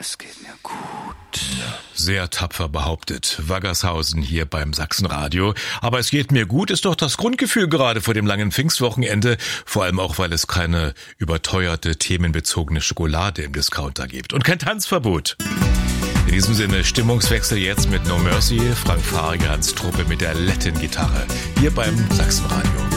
Es geht mir gut. Sehr tapfer behauptet. Waggershausen hier beim Sachsenradio. Aber es geht mir gut, ist doch das Grundgefühl gerade vor dem langen Pfingstwochenende. Vor allem auch, weil es keine überteuerte, themenbezogene Schokolade im Discounter gibt. Und kein Tanzverbot. In diesem Sinne Stimmungswechsel jetzt mit No Mercy, Frank Farians Truppe mit der Latin-Gitarre. Hier beim Sachsenradio.